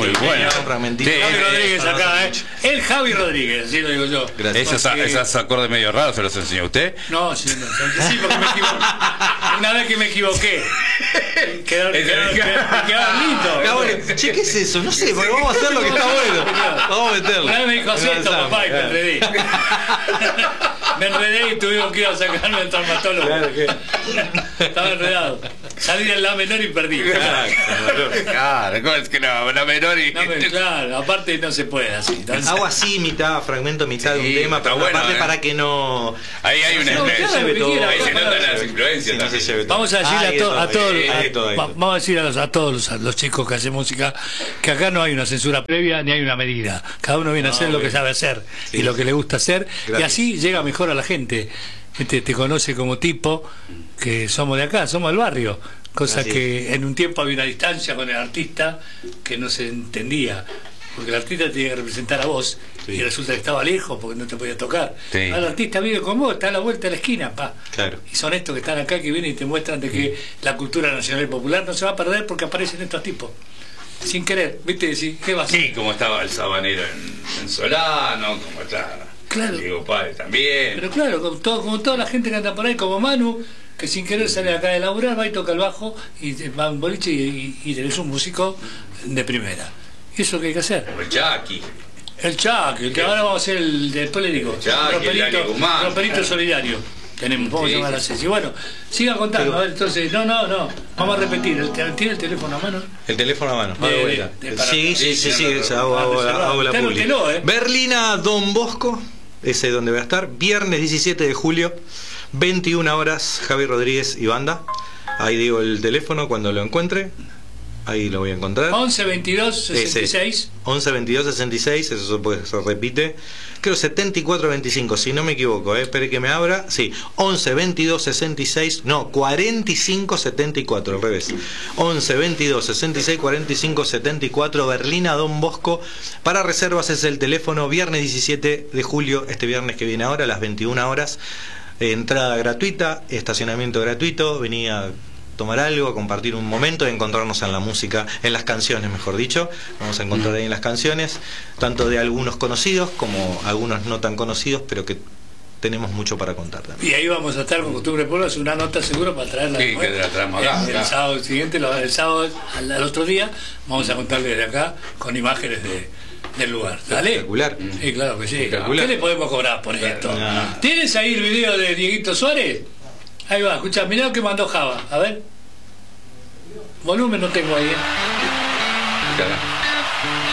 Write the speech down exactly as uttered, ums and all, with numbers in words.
Muy bueno. Fragmentito. Sí, Javi eh, Rodríguez acá, ¿eh? El Javi Rodríguez, así lo digo yo. Gracias. Esos, Porque- esos acordes medio raros se los enseñó usted. No, sí, no, sí, porque me equivoqué. Una vez que me equivoqué. Quedaron, Ese quedaron, me quedaron, quedaron lindos. Está bueno. Che, ¿qué es eso? No sé, pero vamos a hacer lo que está bueno. Vamos a meterlo. Una vez me dijo, así esto, papá, y me enredé. Me enredé y tuvimos que ir a sacarme al traumatólogo. Estaba enredado. Salí en la menor y perdí. Claro, ¿cómo es que no? La menor y... No, me- claro, aparte no se puede así. Entonces, Hago así, mitad fragmento, mitad de Sí, un tema, está pero bueno, aparte eh. para que no... Ahí hay una No, influencia. claro, lo que quiera, Ahí se para- notan las influencias Sí, no se también. lleve todo. Vamos a decirle Hay a, to- de a todo, todos, hay de a- todo, hay de va- todo. vamos a decir a, los, a todos los, a los chicos que hacen música que acá no hay una censura previa ni hay una medida. Cada uno viene a hacer lo que sabe hacer Sí. y lo que le gusta hacer y Gracias. así llega mejor a la gente. Gente te conoce como tipo que somos de acá, somos del barrio. Cosa Así que en un tiempo había una distancia con el artista que no se entendía. Porque el artista tenía que representar a vos Sí. y resulta que estaba lejos porque no te podía tocar. Sí. Ahora el artista vive con vos, está a la vuelta de la esquina, pa. Claro. Y son estos que están acá que vienen y te muestran de que la cultura nacional y popular no se va a perder porque aparecen estos tipos. Sin querer, ¿viste? Decís, ¿qué va a hacer? Sí, como estaba el sabanero en, en Solano, como está Claro. Diego Páez también. Pero claro, como, todo, como toda la gente que anda por ahí, como Manu, que sin querer sale acá de laburar, va y toca el bajo y te- va a un boliche y, y, y tenés un músico de primera. ¿Y eso qué hay que hacer? El Jackie. El Chuck, el que ahora vamos a hacer el, después le digo, El Chuck, el Dani Guzmán. romperito solidario. Tenemos, vamos Sí, a llamar a sí. Ceci. Bueno, siga contando, a ver, entonces, no, no, no, vamos a repetir, el, ¿tiene el teléfono a mano? El teléfono a mano. De- Hago de- vuelta. de- para- Sí, sí, sí, sí, sí, esa hago, hago, para la- hago la reservar. publi. Anótelo, eh. Berlina Don Bosco, ese es donde voy a estar. Viernes diecisiete de julio, veintiuna horas, Javi Rodríguez y banda. Ahí digo el teléfono cuando lo encuentre. Ahí lo voy a encontrar. once veintidós sesenta y seis. Ese. once veintidós sesenta y seis, eso se, puede- se repite. Creo setenta y cuatro veinticinco, si no me equivoco, eh. Espere que me abra. Sí, once veintidós sesenta y seis, no, cuarenta y cinco setenta y cuatro, al revés. once veintidós sesenta y seis cuarenta y cinco setenta y cuatro, Berlina Don Bosco. Para reservas es el teléfono, viernes diecisiete de julio, este viernes que viene ahora, a las veintiuna horas. Eh, entrada gratuita, estacionamiento gratuito, venía tomar algo, a compartir un momento y encontrarnos en la música, en las canciones, mejor dicho. Vamos a encontrar ahí en las canciones, tanto de algunos conocidos como algunos no tan conocidos, pero que tenemos mucho para contar también. Y ahí vamos a estar con Costumbre Pueblo, es una nota seguro para traerla. Sí, después. que la traemos acá, El, el acá. sábado siguiente, lo- el sábado al, al otro día, vamos a contarle desde acá con imágenes de, del lugar. ¿Dale? Espectacular. Sí, claro que sí. Espectacular. ¿Qué le podemos cobrar por esto? No. ¿Tienes ahí el video de Dieguito Suárez? Ahí va, escucha, mirá lo que mandó Java. A ver. Volumen no tengo ahí. ¿eh? Claro.